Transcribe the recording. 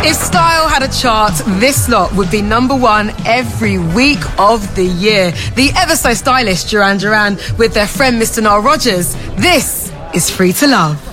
If style had a chart, this lot would be number one every week of the year. The ever so stylish Duran Duran with their friend Mr. Nile Rodgers. This is Free to Love.